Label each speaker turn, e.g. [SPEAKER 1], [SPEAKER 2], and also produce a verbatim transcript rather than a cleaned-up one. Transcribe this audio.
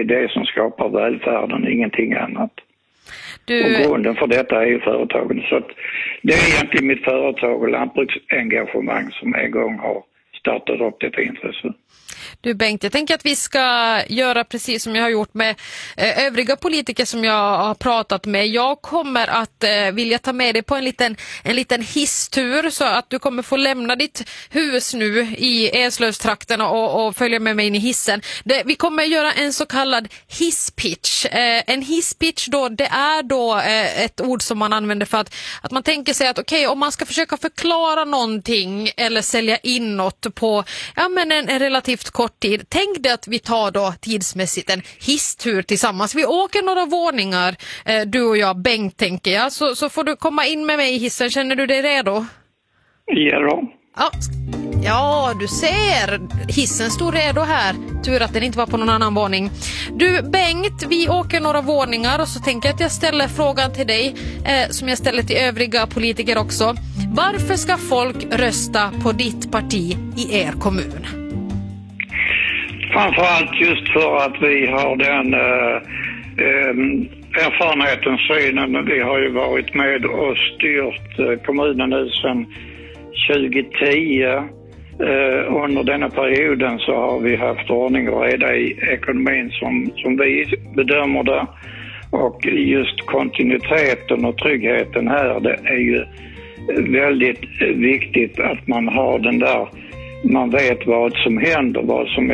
[SPEAKER 1] det som skapar välfärden, ingenting annat.
[SPEAKER 2] Du...
[SPEAKER 1] Och grunden för detta är ju företagen. Så att det är egentligen mitt företag och lantbruksengagemang som en gång har startat upp detta intresse.
[SPEAKER 2] Du Bengt, jag tänker att vi ska göra precis som jag har gjort med eh, övriga politiker som jag har pratat med. Jag kommer att eh, vilja ta med dig på en liten, en liten hisstur så att du kommer få lämna ditt hus nu i Eslövstrakterna och, och följa med mig in i hissen. Det, vi kommer göra en så kallad hisspitch. Eh, en hisspitch då, det är då eh, ett ord som man använder för att, att man tänker sig att okej, okay, om man ska försöka förklara någonting eller sälja in något på ja, men en, en relativt kort tid. Tänk dig att vi tar då tidsmässigt en hisstur tillsammans. Vi åker några våningar, eh, du och jag, Bengt, tänker jag. Så, så får du komma in med mig i hissen. Känner du dig redo?
[SPEAKER 1] Ja då.
[SPEAKER 2] Ja, ja, du ser. Hissen står redo här. Tur att den inte var på någon annan våning. Du Bengt, vi åker några våningar och så tänker jag att jag ställer frågan till dig eh, som jag ställer till övriga politiker också. Varför ska folk rösta på ditt parti i er kommun?
[SPEAKER 1] Framförallt just för att vi har den äh, äh, erfarenheten, synen. Vi har ju varit med och styrt äh, kommunen nu sedan tjugo tio. Äh, under denna perioden så har vi haft ordning och reda i ekonomin som, som vi bedömer det. Och just kontinuiteten och tryggheten här, det är ju väldigt viktigt att man har den där. Man vet vad som händer, vad som är